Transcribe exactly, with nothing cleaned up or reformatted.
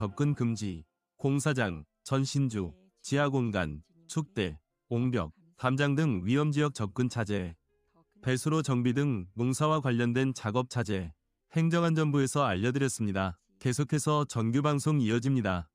접근 금지, 공사장, 전신주, 지하공간, 축대, 옹벽, 담장 등 위험지역 접근 차제, 배수로 정비 등 농사와 관련된 작업 차제, 행정안전부에서 알려드렸습니다. 계속해서 정규방송 이어집니다.